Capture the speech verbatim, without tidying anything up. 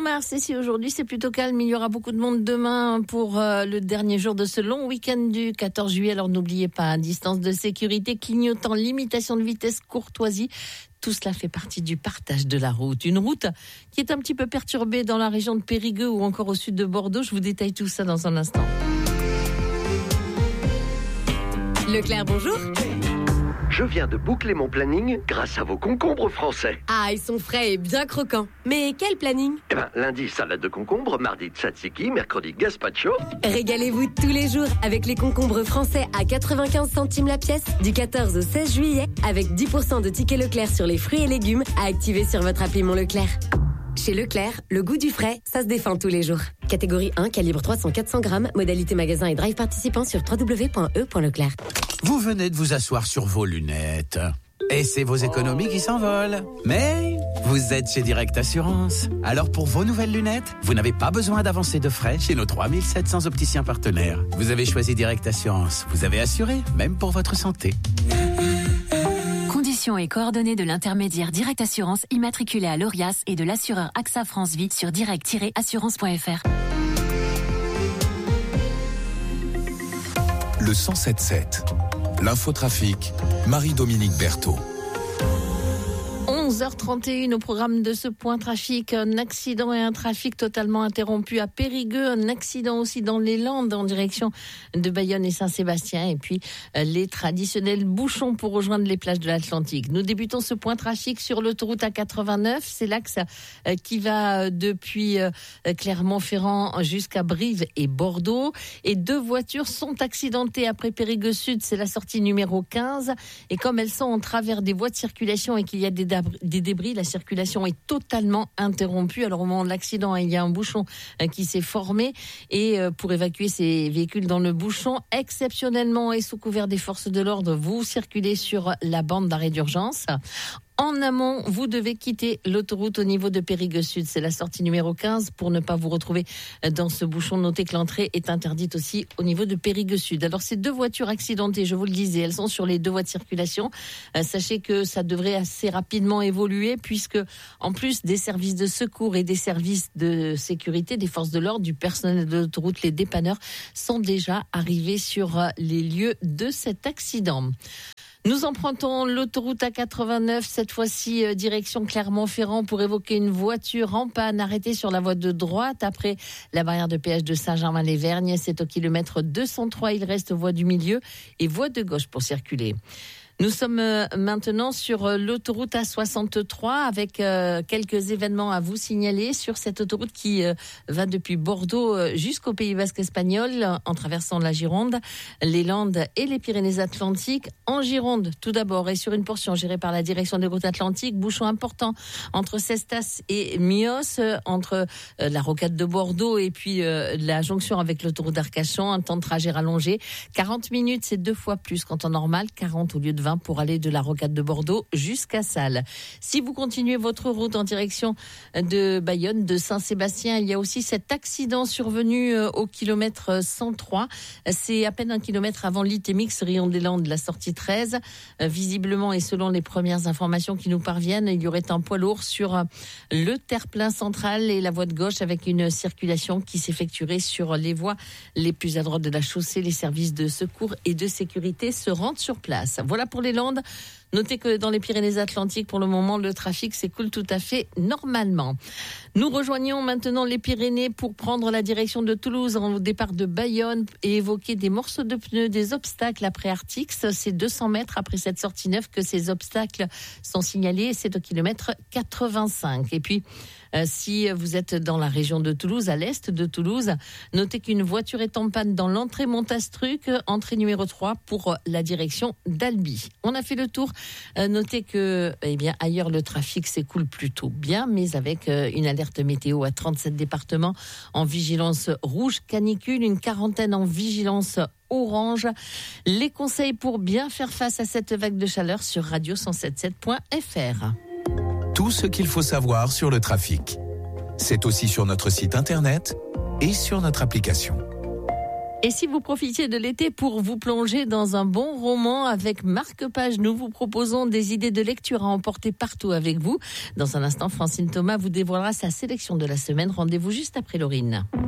mars, et si aujourd'hui c'est plutôt calme, il y aura beaucoup de monde demain pour euh, le dernier jour de ce long week-end du quatorze juillet. Alors n'oubliez pas, hein, distance de sécurité, clignotant, limitation de vitesse, courtoisie. Tout cela fait partie du partage de la route. Une route qui est un petit peu perturbée dans la région de Périgueux ou encore au sud de Bordeaux. Je vous détaille tout ça dans un instant. Leclerc, bonjour. Je viens de boucler mon planning grâce à vos concombres français. Ah, ils sont frais et bien croquants. Mais quel planning ? Eh ben, lundi, salade de concombres, mardi, tzatziki, mercredi, gazpacho. Régalez-vous tous les jours avec les concombres français à quatre-vingt-quinze centimes la pièce du quatorze au seize juillet avec dix pour cent de tickets Leclerc sur les fruits et légumes à activer sur votre appli Mon Leclerc. Chez Leclerc, le goût du frais, ça se défend tous les jours. Catégorie un, calibre trois cents à quatre cents grammes, modalité magasin et drive participant sur w w w point e point leclerc. Vous venez de vous asseoir sur vos lunettes. Et c'est vos économies qui s'envolent. Mais vous êtes chez Direct Assurance. Alors pour vos nouvelles lunettes, vous n'avez pas besoin d'avancer de frais chez nos trois mille sept cents opticiens partenaires. Vous avez choisi Direct Assurance. Vous avez assuré, même pour votre santé. Conditions et coordonnées de l'intermédiaire Direct Assurance immatriculé à l'Orias et de l'assureur AXA France Vie sur direct tiret assurance point f r. Le cent sept sept. L'infotrafic, Marie-Dominique Berthaud. onze heures trente et une au programme de ce point trafic. Un accident et un trafic totalement interrompu à Périgueux. Un accident aussi dans les Landes en direction de Bayonne et Saint-Sébastien. Et puis les traditionnels bouchons pour rejoindre les plages de l'Atlantique. Nous débutons ce point trafic sur l'autoroute A quatre-vingt-neuf. C'est l'axe qui va depuis Clermont-Ferrand jusqu'à Brive et Bordeaux. Et deux voitures sont accidentées après Périgueux Sud. C'est la sortie numéro quinze. Et comme elles sont en travers des voies de circulation et qu'il y a des des débris, la circulation est totalement interrompue. Alors au moment de l'accident, il y a un bouchon qui s'est formé et pour évacuer ces véhicules dans le bouchon, exceptionnellement et sous couvert des forces de l'ordre, vous circulez sur la bande d'arrêt d'urgence. En amont, vous devez quitter l'autoroute au niveau de Périgueux Sud. C'est la sortie numéro quinze pour ne pas vous retrouver dans ce bouchon. Notez que l'entrée est interdite aussi au niveau de Périgueux Sud. Alors, ces deux voitures accidentées, je vous le disais, elles sont sur les deux voies de circulation. Euh, sachez que ça devrait assez rapidement évoluer puisque, en plus des services de secours et des services de sécurité, des forces de l'ordre, du personnel de l'autoroute, les dépanneurs sont déjà arrivés sur les lieux de cet accident. Nous empruntons l'autoroute A quatre-vingt-neuf, cette fois-ci euh, direction Clermont-Ferrand pour évoquer une voiture en panne arrêtée sur la voie de droite après la barrière de péage de Saint-Germain-les-Vergnes. C'est au kilomètre deux cent trois, il reste voie du milieu et voie de gauche pour circuler. Nous sommes maintenant sur l'autoroute A soixante-trois avec quelques événements à vous signaler sur cette autoroute qui va depuis Bordeaux jusqu'au Pays Basque espagnol en traversant la Gironde, les Landes et les Pyrénées-Atlantiques. En Gironde, tout d'abord, et sur une portion gérée par la direction des routes atlantiques, bouchon important entre Cestas et Mios, entre la rocade de Bordeaux et puis la jonction avec l'autoroute d'Arcachon, un temps de trajet rallongé. quarante minutes, c'est deux fois plus qu'en temps normal, quarante au lieu de vingt pour aller de la rocade de Bordeaux jusqu'à Salles. Si vous continuez votre route en direction de Bayonne, de Saint-Sébastien, il y a aussi cet accident survenu au kilomètre cent trois. C'est à peine un kilomètre avant l'Itémix, Rion des Landes, la sortie treize. Visiblement, et selon les premières informations qui nous parviennent, il y aurait un poids lourd sur le terre-plein central et la voie de gauche avec une circulation qui s'effectuerait sur les voies les plus à droite de la chaussée. Les services de secours et de sécurité se rendent sur place. Voilà pour les Landes. Notez que dans les Pyrénées-Atlantiques, pour le moment, le trafic s'écoule tout à fait normalement. Nous rejoignons maintenant les Pyrénées pour prendre la direction de Toulouse au départ de Bayonne et évoquer des morceaux de pneus, des obstacles après Artix. C'est deux cents mètres après cette sortie neuve que ces obstacles sont signalés. C'est au kilomètre quatre-vingt-cinq. Et puis, euh, si vous êtes dans la région de Toulouse, à l'est de Toulouse, notez qu'une voiture est en panne dans l'entrée Montastruc, entrée numéro trois pour la direction d'Albi. On a fait le tour. Euh, notez que, eh bien, ailleurs, le trafic s'écoule plutôt bien, mais avec euh, une alerte météo à trente-sept départements en vigilance rouge canicule, une quarantaine en vigilance orange. Les conseils pour bien faire face à cette vague de chaleur sur radio cent soixante-dix-sept point f r. Tout ce qu'il faut savoir sur le trafic. C'est aussi sur notre site internet et sur notre application. Et si vous profitiez de l'été pour vous plonger dans un bon roman avec Marc Page, nous vous proposons des idées de lecture à emporter partout avec vous. Dans un instant, Francine Thomas vous dévoilera sa sélection de la semaine. Rendez-vous juste après Laurine.